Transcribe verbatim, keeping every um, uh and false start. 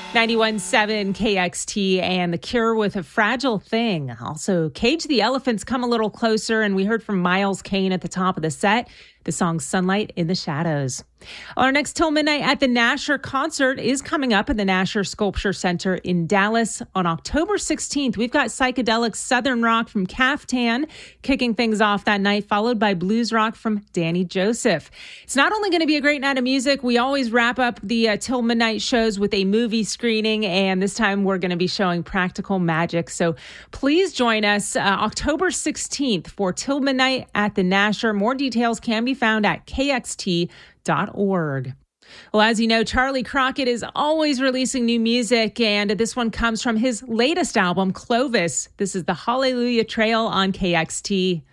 ninety-one point seven K X T and The Cure with A Fragile Thing. Also, Cage the Elephants, Come a Little Closer. And we heard from Miles Kane at the top of the set, the song Sunlight in the Shadows. Our next Till Midnight at the Nasher concert is coming up at the Nasher Sculpture Center in Dallas on October sixteenth. We've got psychedelic Southern rock from Caftan kicking things off that night, followed by blues rock from Danny Joseph. It's not only going to be a great night of music, we always wrap up the uh, Till Midnight shows with a movie screening, and this time we're going to be showing Practical Magic. So please join us uh, October sixteenth for Till Midnight at the Nasher. More details can be found at K X T dot org. Well, as you know, Charlie Crockett is always releasing new music, and this one comes from his latest album, Clovis. This is the Hallelujah Trail on K X T.